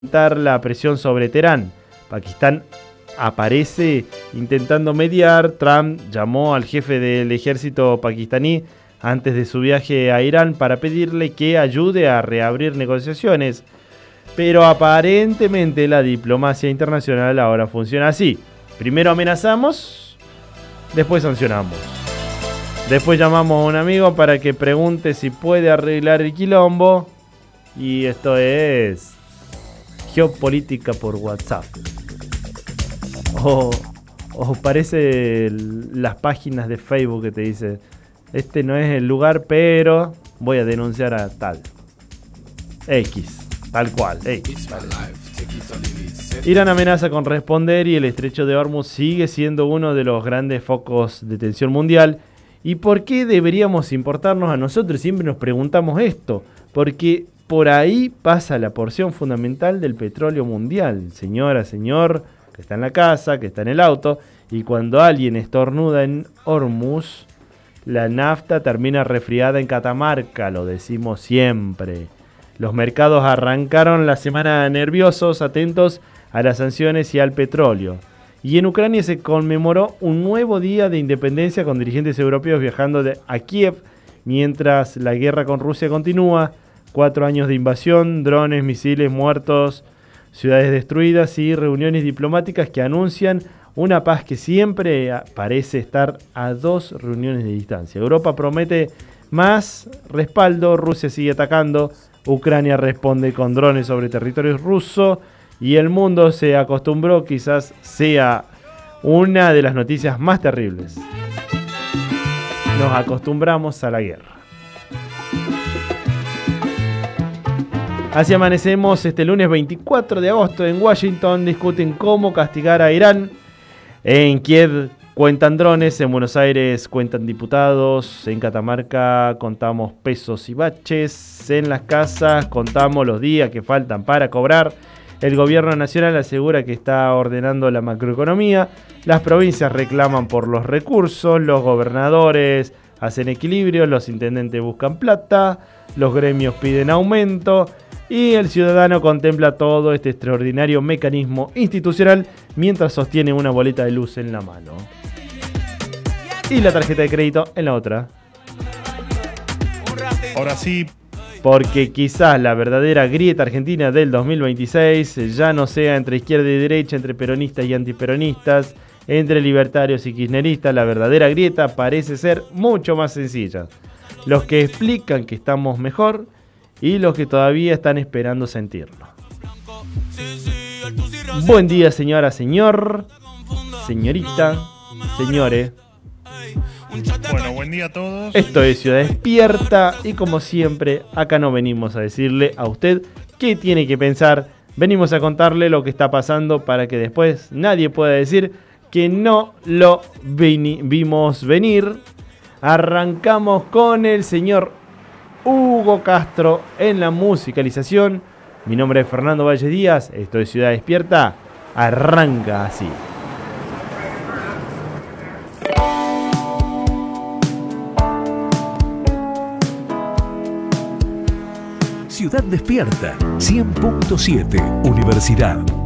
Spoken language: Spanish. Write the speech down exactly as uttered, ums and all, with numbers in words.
aumentar la presión sobre Teherán. Pakistán aparece intentando mediar. Trump llamó al jefe del ejército pakistaní antes de su viaje a Irán para pedirle que ayude a reabrir negociaciones. Pero aparentemente la diplomacia internacional ahora funciona así. Primero amenazamos, después sancionamos. Después llamamos a un amigo para que pregunte si puede arreglar el quilombo. Y esto es geopolítica por WhatsApp. O, o parece el, las páginas de Facebook que te dicen: este no es el lugar, pero voy a denunciar a tal. X, tal cual. X, vale. Irán amenaza con responder y el estrecho de Hormuz sigue siendo uno de los grandes focos de tensión mundial. ¿Y por qué deberíamos importarnos a nosotros? Siempre nos preguntamos esto. Porque por ahí pasa la porción fundamental del petróleo mundial. Señora, señor, que está en la casa, que está en el auto. Y cuando alguien estornuda en Hormuz, la nafta termina resfriada en Catamarca, lo decimos siempre. Los mercados arrancaron la semana nerviosos, atentos a las sanciones y al petróleo. Y en Ucrania se conmemoró un nuevo día de independencia con dirigentes europeos viajando de, a Kiev, mientras la guerra con Rusia continúa. Cuatro años de invasión, drones, misiles muertos, ciudades destruidas y reuniones diplomáticas que anuncian una paz que siempre parece estar a dos reuniones de distancia. Europa promete más respaldo, Rusia sigue atacando, Ucrania responde con drones sobre territorio ruso y el mundo se acostumbró, quizás sea una de las noticias más terribles. Nos acostumbramos a la guerra. Así amanecemos este lunes veinticuatro de agosto. En Washington discuten cómo castigar a Irán. En Kiev cuentan drones, en Buenos Aires cuentan diputados, en Catamarca contamos pesos y baches, en las casas contamos los días que faltan para cobrar. El gobierno nacional asegura que está ordenando la macroeconomía, las provincias reclaman por los recursos, los gobernadores hacen equilibrio, los intendentes buscan plata, los gremios piden aumento. Y el ciudadano contempla todo este extraordinario mecanismo institucional mientras sostiene una boleta de luz en la mano. Y la tarjeta de crédito en la otra. Ahora sí. Porque quizás la verdadera grieta argentina del dos mil veintiséis ya no sea entre izquierda y derecha, entre peronistas y antiperonistas, entre libertarios y kirchneristas. La verdadera grieta parece ser mucho más sencilla. Los que explican que estamos mejor y los que todavía están esperando sentirlo. Buen día, señora, señor, señorita, señores. Bueno, buen día a todos. Esto es Ciudad Despierta y como siempre, acá no venimos a decirle a usted qué tiene que pensar. Venimos a contarle lo que está pasando para que después nadie pueda decir que no lo vimos venir. Arrancamos con el señor Hugo Castro en la musicalización. Mi nombre es Fernando Valle Díaz, esto es Ciudad Despierta. Arranca así. Ciudad Despierta, cien punto siete, Universidad.